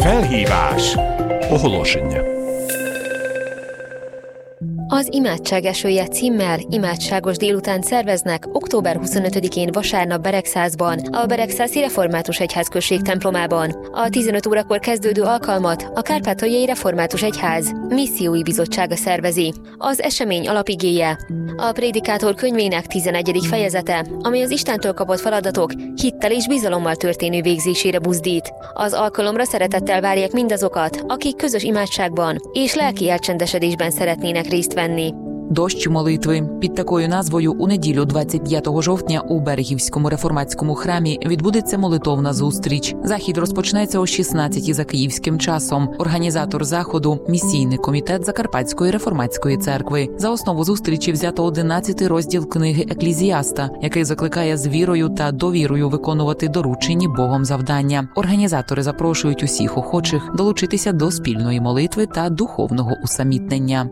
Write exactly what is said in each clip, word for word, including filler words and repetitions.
Felhívás. Оголошення. Az Imádság esője címmel imádságos délután szerveznek október huszonötödikén vasárnap Beregszázban, a Beregszászi Református Egyházközség templomában. A tizenöt órakor kezdődő alkalmat a Kárpátaljai Református Egyház missziói bizottsága szervezi. Az esemény alapigéje a Prédikátor könyvének tizenegyedik fejezete, amely az Istentől kapott feladatok hittel és bizalommal történő végzésére buzdít. Az alkalomra szeretettel várják mindazokat, akik közös imádságban és lelki elcsendesedésben szeretnének részt venni. Дощ молитви. Під такою назвою у неділю двадцять п'ятого жовтня у Берегівському реформатському храмі відбудеться молитовна зустріч. Захід розпочнеться о шістнадцятій за київським часом. Організатор заходу – місійний комітет Закарпатської реформатської церкви. За основу зустрічі взято одинадцятий розділ книги Еклезіаста, який закликає з вірою та довірою виконувати доручені Богом завдання. Організатори запрошують усіх охочих долучитися до спільної молитви та духовного усамітнення.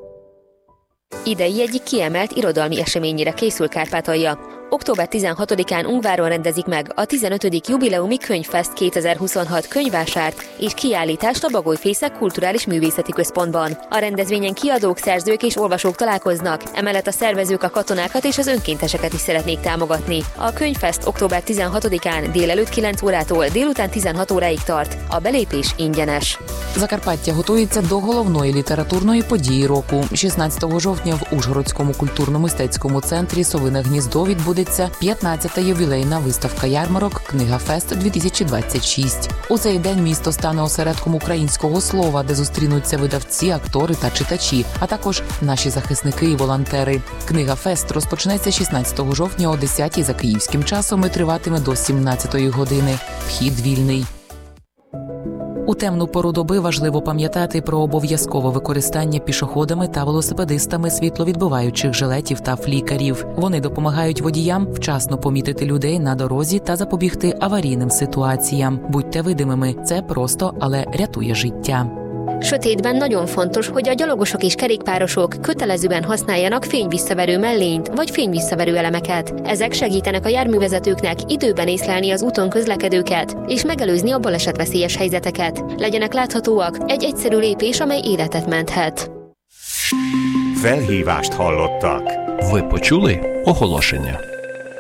Idei egyik kiemelt irodalmi eseményére készül Kárpátalja. október tizenhatodikán Ungváron rendezik meg a tizenötödik jubileumi Könyvfest kétezer-huszonhat könyvvásárt és kiállítást a Bagolyfészek Kulturális Művészeti Központban. A rendezvényen kiadók, szerzők és olvasók találkoznak, emellett a szervezők a katonákat és az önkénteseket is szeretnék támogatni. A Könyvfest október tizenhatodikán délelőtt kilenc órától délután tizenhat óráig tart. A belépés ingyenes. Закарпаття готується до головної літературної події року. шістнадцятого жовтня в Ужгородському культурно-мистецькому центрі «Совине гніздо» відбудеться п'ятнадцята ювілейна виставка ярмарок «Книгафест дві тисячі двадцять шість». У цей день місто стане осередком українського слова, де зустрінуться видавці, актори та читачі, а також наші захисники і волонтери. «Книгафест» розпочнеться шістнадцятого жовтня о десятій за київським часом і триватиме до сімнадцятої години. Вхід вільний. У темну пору доби важливо пам'ятати про обов'язкове використання пішоходами та велосипедистами світловідбиваючих жилетів та флікерів. Вони допомагають водіям вчасно помітити людей на дорозі та запобігти аварійним ситуаціям. Будьте видимими, це просто, але rятує життя. Sötétben nagyon fontos, hogy a gyalogosok és kerékpárosok kötelezően használjanak fényvisszaverő mellényt vagy fényvisszaverő elemeket. Ezek segítenek a járművezetőknek időben észlelni az úton közlekedőket és megelőzni a balesetveszélyes helyzeteket. Legyenek láthatóak, egy egyszerű lépés, amely életet menthet. Felhívást hallottak. Ви почули оголошення.